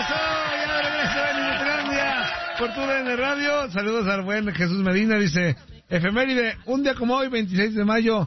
¡Eso! Ya de regreso en Inutilandia por TUDN Radio. Saludos al buen Jesús Medina, dice, efeméride, un día como hoy, 26 de mayo,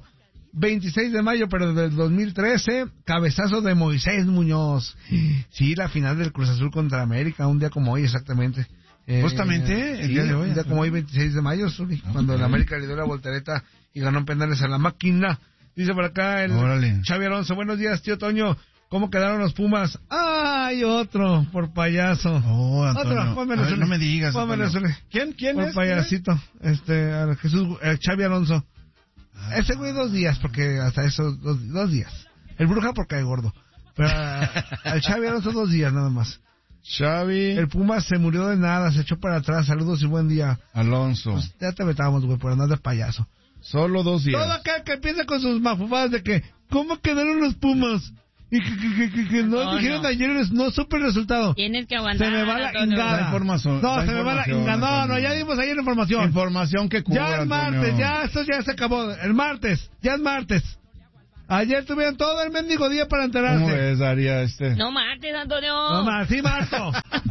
pero del 2013, cabezazo de Moisés Muñoz. Sí, la final del Cruz Azul contra América, un día como hoy, exactamente. Justamente el sí, día de hoy. Un día como hoy, 26 de mayo, cuando el América le dio la voltereta y ganó en penales a la máquina. Dice por acá el Xavi Alonso, buenos días, tío Toño. ¿Cómo quedaron los Pumas? ¡Ay, otro! Por payaso. Oh, Antonio. Otro, pónmelo. No me digas. ¿Quién es? Por payasito. Jesús, Xavi Alonso. Ese güey 2 días, porque hasta eso, 2 días. El Bruja porque cae gordo. Pero al Xavi Alonso 2 días nada más. Xavi. El Puma se murió de nada, se echó para atrás. Saludos y buen día. Alonso. Pues ya te vetamos, güey, por andar de payaso. Solo 2 días. Todo aquel que empieza con sus mafufadas de que, ¿cómo quedaron los Pumas? Y que no dijeron ayer, no supe el resultado. Tienes que aguantar. Se me va la ingada. Se me va la ingada. No, ya dimos ayer información. Información que cubra, ya es martes, Antonio. esto ya se acabó. El martes, ya es martes. Ayer tuvieron todo el mendigo día para enterarse. ¿Cómo ves, Daría No martes, Antonio. No, sí marto.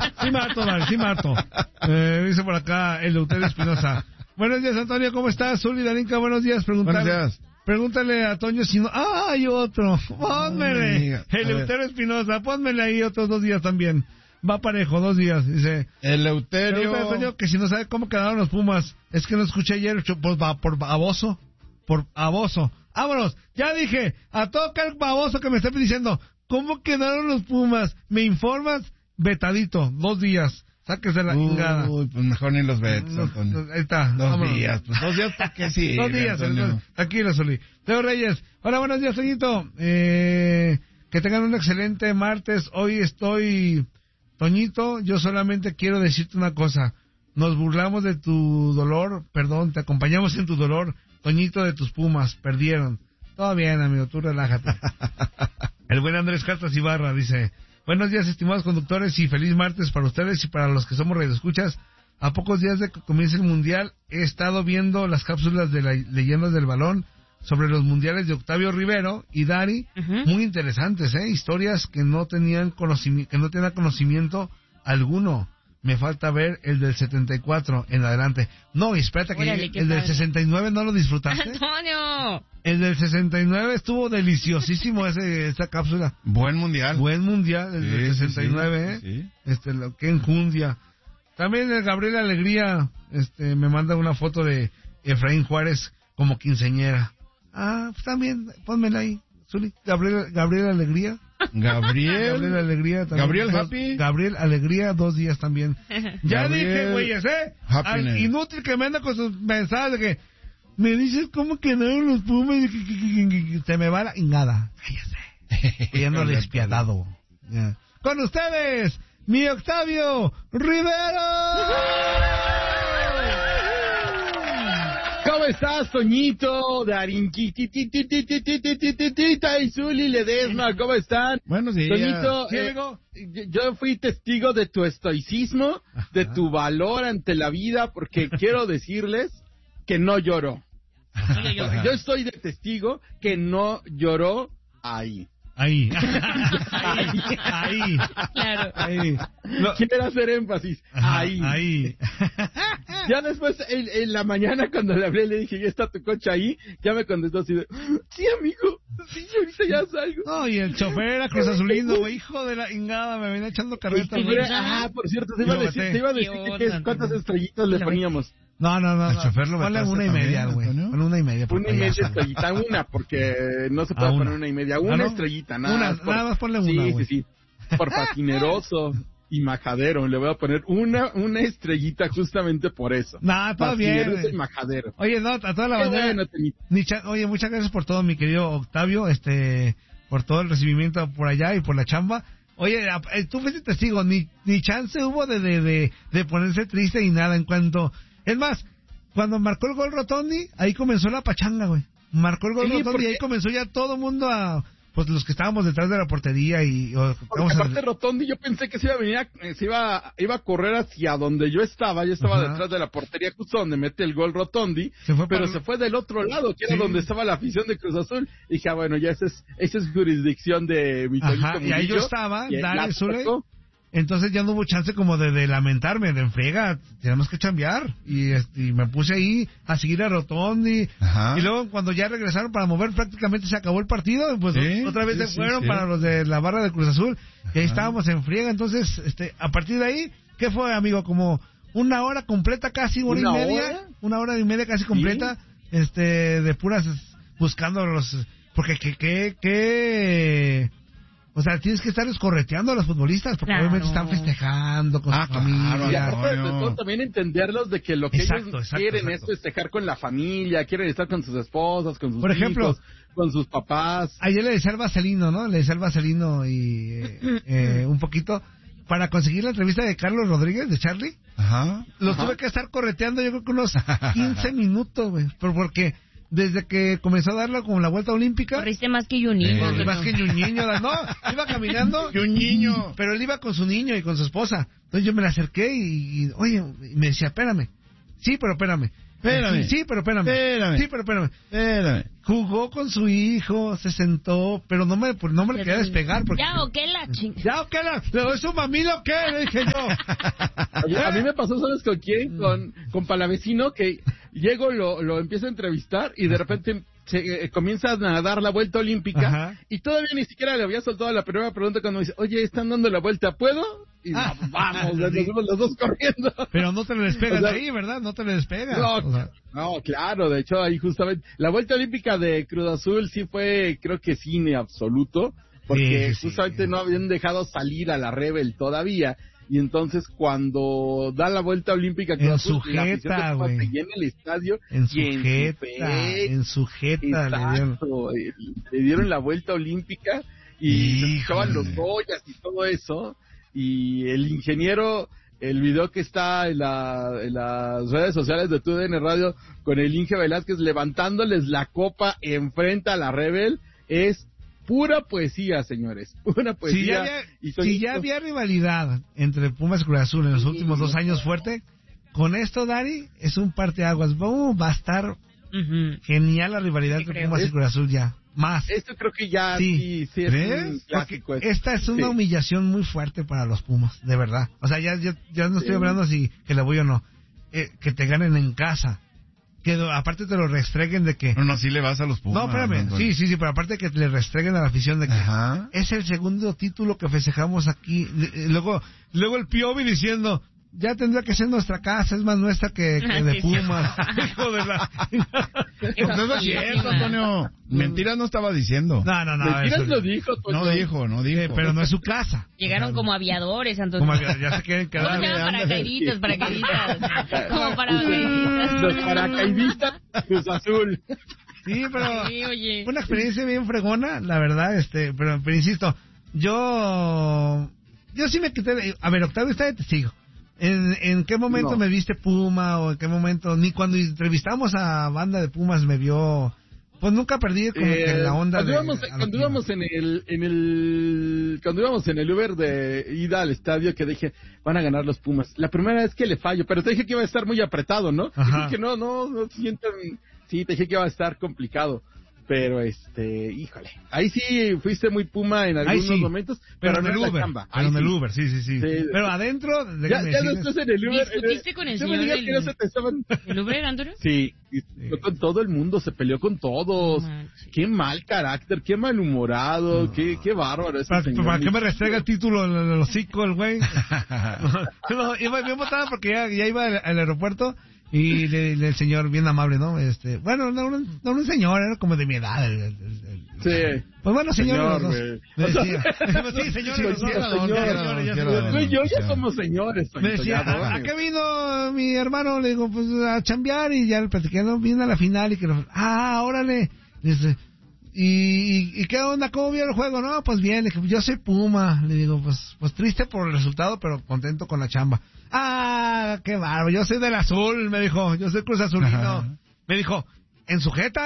Sí marto. Dice por acá el Eleuterio Espinosa. Buenos días, Antonio, ¿cómo estás? Zuli Darinka, buenos días. Buenos días. Pregúntale a Toño si no... ¡Ay, otro! ¡Pónmele! Eleuterio Espinosa, pónmele ahí otros 2 días también. Va parejo, 2 días, dice. Eleuterio. Pregúntale a Toño que si no sabe cómo quedaron los Pumas. Es que no escuché ayer por baboso. Por baboso. ¡Vámonos! Ya dije, a todo el baboso que me esté diciendo, ¿cómo quedaron los Pumas? ¿Me informas? Vetadito, 2 días. Sáquese la ingada. Uy, pues mejor ni los vetos, Antonio. Ahí está. 2 días. Pues 2 días, ¿para qué sí? 2 días. Aquí lo solí. Leo Reyes. Hola, buenos días, Toñito. Que tengan un excelente martes. Hoy estoy... Toñito, yo solamente quiero decirte una cosa. Nos burlamos de tu dolor. Perdón, te acompañamos en tu dolor. Toñito, de tus Pumas. Perdieron. Todo bien, amigo. Tú relájate. El buen Andrés Cartas Ibarra dice... Buenos días, estimados conductores, y feliz martes para ustedes y para los que somos radioescuchas. A pocos días de que comience el Mundial, he estado viendo las cápsulas de Leyendas del Balón sobre los mundiales de Octavio Rivero y Dari, muy interesantes, historias que no tenían conocimiento alguno. Me falta ver el del 74 en adelante. No, espérate, que el del 69 no lo disfrutaste. ¡Antonio! El del 69 estuvo deliciosísimo esa cápsula. Buen mundial, el del 69, sí. Lo que enjundia. También el Gabriel Alegría, me manda una foto de Efraín Juárez como quinceñera. Pues también, pónmela ahí, Zuli. Gabriel Alegría. Gabriel Alegría también. Gabriel Happy. Gabriel Alegría, 2 días también. Ya dije, güeyes, al inútil que me anda con sus mensajes de que me dices cómo quedaron los Pumas y se me va la ingada. Cállese. Yendo despiadado. Ya. Con ustedes, mi Octavio Rivero. ¿Cómo estás, Toñito? Darinquitita y Zuli Ledesma, ¿cómo están? Buenos días. Toñito, yo fui testigo de tu estoicismo, de tu valor ante la vida, porque quiero decirles que no lloró. Yo estoy de testigo que no lloró ahí. Ahí. Claro. Ahí. Quiero hacer énfasis. Ahí. Ya después, en la mañana, cuando le hablé, le dije, ¿ya está tu coche ahí? Ya me contestó así de, sí, amigo, sí, ahorita ya salgo. No, y el chofer era Cruz Azulino, güey, hijo de la ingada, me venía echando carreta. Por cierto, te iba a decir cuántas estrellitas le poníamos. No. El chofer lo ponle 1.5, güey. Ponle 1.5. 1.5 estrellita, porque no se puede poner 1.5. Una estrellita, nada más ponle una, güey. Sí. Por patineroso y majadero. Le voy a poner una estrellita justamente por eso. Todo bien. Patineroso y majadero. Oye, a toda la bandera. Oye, muchas gracias por todo, mi querido Octavio, por todo el recibimiento por allá y por la chamba. Oye, tú fuiste testigo, ni chance hubo de ponerse triste y nada en cuanto... Es más, cuando marcó el gol Rotondi, ahí comenzó la pachanga, güey. Marcó el gol Rotondi y ahí comenzó ya todo el mundo a... Pues los que estábamos detrás de la portería y... Aparte Rotondi, yo pensé que se iba a correr hacia donde yo estaba. Yo estaba detrás de la portería, justo donde mete el gol Rotondi. Se fue del otro lado, que era donde estaba la afición de Cruz Azul. Y dije, bueno, ya esa es jurisdicción de mi Toñito Murillo. Y ahí yo estaba, Dale Zule. Entonces ya no hubo chance como de lamentarme, de enfriega, tenemos que chambear. Y me puse ahí a seguir a Rotondi. Ajá. Y luego cuando ya regresaron para mover, prácticamente se acabó el partido. Pues Sí, otra vez sí, se fueron sí. para los de la barra de Cruz Azul. Y ahí estábamos en friega. Entonces, a partir de ahí, ¿qué fue, amigo? Como una hora completa, casi hora y ¿Una media. hora? Una hora y media casi completa, de puras, buscando los... Porque o sea, tienes que estar escorreteando a los futbolistas, porque Claro. obviamente están festejando con Ah, su claro, familia. Y aparte de Antonio. todo, también entenderlos de que lo que ellos quieren es festejar con la familia, quieren estar con sus esposas, con sus Por ejemplo, hijos, con sus papás. Ayer le decía al Vaselino, ¿no? Le decía al Vaselino y un poquito para conseguir la entrevista de Carlos Rodríguez, de Charlie. Ajá. Los tuve que estar correteando yo creo que unos 15 minutos, güey. Porque desde que comenzó a darla como la vuelta olímpica... Corriste más que un niño. Pues, más que un niño, no, iba caminando. Y un niño. Pero él iba con su niño y con su esposa. Entonces yo me le acerqué oye, y me decía, espérame. Sí, pero espérame. Espérame. Sí, pero espérame. Espérame. Sí, pero espérame. Espérame. Jugó con su hijo, se sentó, pero no me le quería despegar. Porque, Ya, ¿o qué la chingada? ¿Ya o qué? ¿Le doy su mamilo o qué? Le dije yo. A mí me pasó, ¿sabes con quién? Con Palavecino, que llego, lo empiezo a entrevistar y de repente comienzan a dar la vuelta olímpica. Ajá. Y todavía ni siquiera le había soltado la primera pregunta cuando me dice, oye, ¿están dando la vuelta? ¿Puedo? Y vamos, nos fuimos los dos corriendo. Pero no te le despegas O sea, de ahí, ¿verdad? No te le despegas. No, O sea, no, claro, de hecho ahí justamente la vuelta olímpica de Cruz Azul sí fue, creo que cine absoluto, porque Sí. justamente no habían dejado salir a la Rebel todavía, y entonces cuando da la vuelta olímpica Cruz En Azul, su la afición de jeta, Pumas güey. se llena el estadio en y su jeta le dieron. exacto, le dieron la vuelta olímpica y se escuchaban Híjole. los Goyas y todo eso, y el ingeniero, el video que está en las redes sociales de TUDN Radio con el Inge Velázquez levantándoles la copa enfrente a la Rebel, es pura poesía, señores, pura poesía. Si ya había rivalidad entre Pumas y Cruz Azul en los últimos 2 años fuerte, con esto, Dari, es un parteaguas. Va a estar Ujú. genial la rivalidad Sí, entre creo. Pumas y Cruz Azul ya. Más. Esto creo que ya Sí. sí es ¿Crees? un clásico. Esta es una Sí. humillación muy fuerte para los Pumas, de verdad. O sea, ya no estoy Sí. hablando si que le voy o no. Que te ganen en casa. Que aparte te lo restreguen de que... No, sí le vas a los Pumas. No, espérame. Antonio. Sí, pero aparte que le restreguen a la afición de que... Ajá. Es el segundo título que festejamos aquí. Luego el Piovi diciendo... Ya tendría que ser nuestra casa, es más nuestra que de Sí, Pumas. Hijo de la... Pues eso es cierto, Antonio. Mentiras no estaba diciendo. No. Mentiras eso- lo dijo, Toño. No dijo. pero no es su casa. Llegaron como aviadores, Antonio. Como ya se quieren ¿Cómo quedar. se llaman? ándale. Paracaidistas. Como paracaidistas. Los paracaidistas Cruz Azul. Sí, pero Sí, oye. una experiencia bien fregona, la verdad, pero insisto, yo sí me quité, a ver, Octavio está de testigo. ¿En qué momento No. me viste Puma o en qué momento? Ni cuando entrevistamos a banda de Pumas me vio, pues nunca perdí como que la onda cuando de... íbamos, a lo cuando que íbamos iba. cuando íbamos en el Uber de ida al estadio, que dije, van a ganar los Pumas. La primera vez que le fallo, pero te dije que iba a estar muy apretado, ¿no? Ajá. Dije que no sientan, sí, te dije que iba a estar complicado. Pero híjole, ahí sí fuiste muy Puma en Ahí algunos sí, momentos, pero en no el en la Uber, chamba. pero Ahí en el sí. Uber, sí. Sí. Pero adentro, Ya déjenme decirles- después en el Uber. ¿Discutiste con el no me señor digas del- que no se te estaban. ¿El Uber, Antonio? Sí, y con todo el mundo, se peleó con todos. No manches. Qué mal carácter, qué malhumorado, qué bárbaro ese ¿Para, señor. para qué me restrega el título en el hocico el güey? No, iba bien botado porque ya iba al aeropuerto y el señor bien amable, ¿no? Bueno, no un señor, era como de mi edad. Sí. Pues bueno, señor, Señor, los dos. güey. Me decía, sí, señor, los dos. Güey, yo ya somos señores. Me decía, Toñito, ya, ¿a qué vino mi hermano? Le digo, pues a chambear y ya le platiqué, no, vino a la final y que órale. Dice, ¿y qué onda? ¿Cómo vio el juego? No, pues bien, le dije, yo soy Puma. Le digo, pues triste por el resultado, pero contento con la chamba. Qué bárbaro, yo soy del azul, me dijo, yo soy Cruz Azulino. Ajá. Me dijo, en sujeta,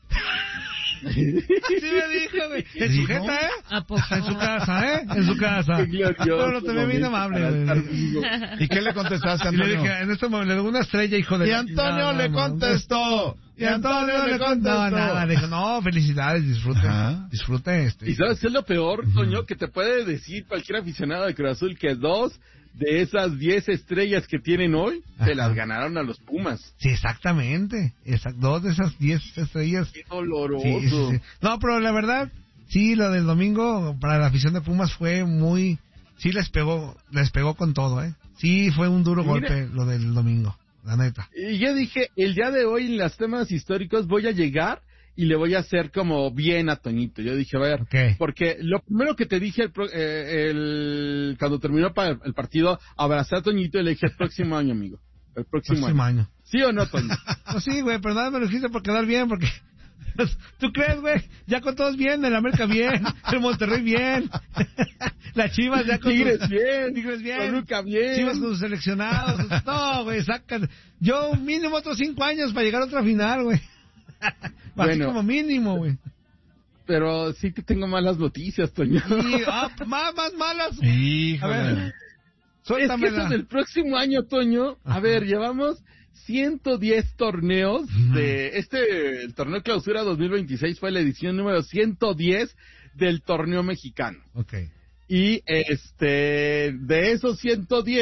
Así me dijo, güey. En ¿Dijo? sujeta, ¿A poco? En su casa, En su casa. Qué glorioso Pero te ve bien momento amable, para güey. estar vivo. ¿Y qué le contestaste, Y le Antonio? dije, en este momento le doy una estrella, hijo de... Y Antonio No, le no, contestó, Y Antonio no le contó nada. Le dijo, no, felicidades, disfruten. Ajá. Disfruten ¿Y sabes qué es lo peor, Toño? Que te puede decir cualquier aficionado de Cruz Azul que 2 de esas 10 estrellas que tienen hoy se Ajá. las ganaron a los Pumas. Sí, exactamente. 2 de esas 10 estrellas. Qué doloroso. Sí. No, pero la verdad, sí, lo del domingo para la afición de Pumas fue muy... Sí, les pegó con todo, ¿eh? Sí, fue un duro Mira. golpe lo del domingo, la neta. Y yo dije, el día de hoy en los temas históricos voy a llegar y le voy a hacer como bien a Toñito. Yo dije, a ver, Ok. porque lo primero que te dije cuando terminó el partido, abrazé a Toñito y le dije, el próximo año, amigo. El próximo año. ¿Sí o no, Toño? Pues sí, güey, pero nada me lo dijiste por quedar bien, porque... ¿Tú crees, güey? Ya con todos bien, el América bien, el Monterrey bien, las Chivas ya con Tigres sus- bien, Tigres bien, Toluca bien. Chivas con sus seleccionados. No, güey, sacan. Yo mínimo otros 5 años para llegar a otra final, güey. Así Bueno. como mínimo, güey. Pero sí te tengo malas noticias, Toño. Y más malas. A Híjole. ver, Es que suéltamela. eso del próximo año, Toño, Ajá. a ver, llevamos 110 torneos de el torneo clausura 2026 fue la edición número 110 del torneo mexicano. Ok. Y de esos 110